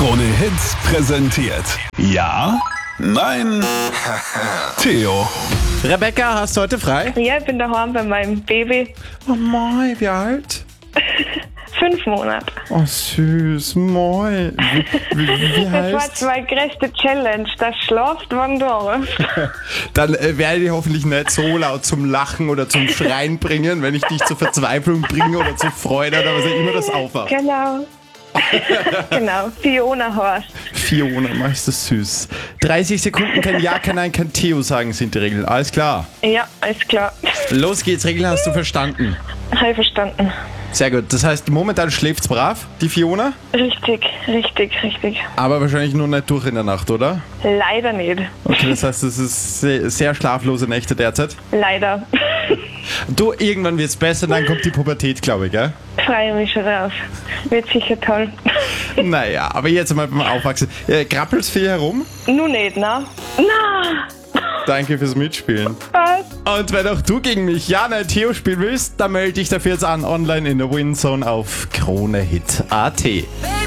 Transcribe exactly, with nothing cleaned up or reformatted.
Krone Hits präsentiert. Ja? Nein? Theo. Rebecca, hast du heute frei? Ja, ich bin daheim bei meinem Baby. Oh moi, wie alt? Fünf Monate. Oh süß, moi. Wie, wie, wie Das war heißt? meine größte Challenge. Das schlaft, wann du rufst. Dann äh, werde ich hoffentlich nicht so laut zum Lachen oder zum Schreien bringen, wenn ich dich zur Verzweiflung bringe oder zur Freude oder was auch immer das aufwacht. Genau. Genau, Fiona heißt. Fiona, mach ist das süß. dreißig Sekunden kein Ja, kein Nein, kein Theo sagen sind die Regeln. Alles klar. Ja, alles klar. Los geht's, Regeln hast du verstanden. Habe ich verstanden. Sehr gut. Das heißt, momentan schläft's brav, die Fiona, Richtig, richtig, richtig. aber wahrscheinlich nur nicht durch in der Nacht, oder? Leider nicht. Okay, das heißt, es ist sehr, sehr schlaflose Nächte derzeit. Leider. Du, irgendwann wird's besser, dann kommt die Pubertät, glaube ich, gell? Freue mich schon drauf. Wird sicher toll. Naja, aber jetzt mal beim Aufwachsen. Äh, krabbelst viel herum? Nur nicht, ne? Na! Danke fürs Mitspielen. Was? Und wenn auch du gegen mich Jana Theo spielen willst, dann melde dich dafür jetzt an online in der Winzone auf Krone Hit Punkt at.